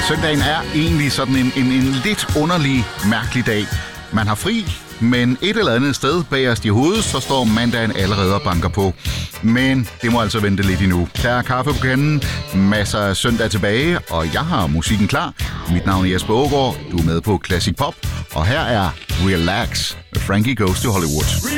Søndagen er egentlig sådan en lidt underlig, mærkelig dag. Man har fri, men et eller andet sted bagerst i hovedet, så står mandagen allerede og banker på. Men det må altså vente lidt endnu. Der er kaffe på kanden, masser af søndag tilbage, og jeg har musikken klar. Mit navn er Jesper Aagaard, du er med på Classic Pop, og her er Relax med Frankie Goes to Hollywood.